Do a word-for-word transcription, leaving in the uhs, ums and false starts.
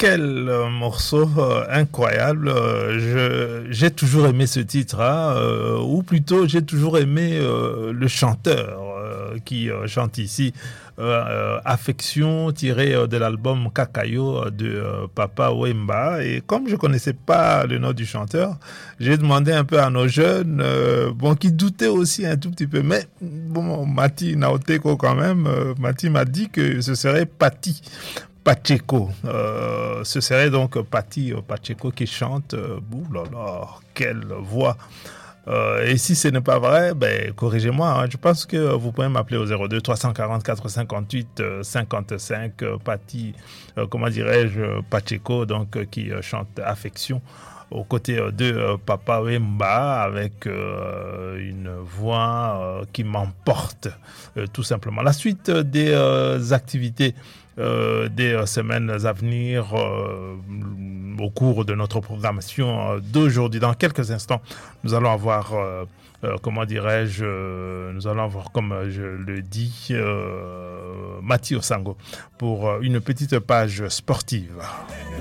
quel euh, morceau euh, incroyable. Euh, je, j'ai toujours aimé ce titre, hein, euh, ou plutôt j'ai toujours aimé euh, le chanteur euh, qui euh, chante ici. Euh, euh, Affection tiré euh, de l'album Kakayo de euh, Papa Wemba. Et comme je connaissais pas le nom du chanteur, j'ai demandé un peu à nos jeunes, euh, bon, qui doutaient aussi un tout petit peu. Mais bon, Mati Naoteko quand même, euh, Mati m'a dit que ce serait Patti Pacheco. Euh, ce serait donc Patti Pacheco qui chante. Euh, ouh là là, quelle voix! Euh, et si ce n'est pas vrai, ben, corrigez-moi. Hein. Je pense que vous pouvez m'appeler au zéro deux trois cent quarante-quatre cinquante-huit euh, cinquante-cinq. Euh, Patti, euh, comment dirais-je, Pacheco, donc euh, qui euh, chante Affection aux côtés euh, de euh, Papa Wemba avec euh, une voix euh, qui m'emporte, euh, tout simplement. La suite euh, des euh, activités euh, des euh, semaines à venir euh, au cours de notre programmation euh, d'aujourd'hui. Dans quelques instants, nous allons avoir, euh, euh, comment dirais-je, euh, nous allons avoir, comme je le dis, euh, Mathieu Sango pour euh, une petite page sportive.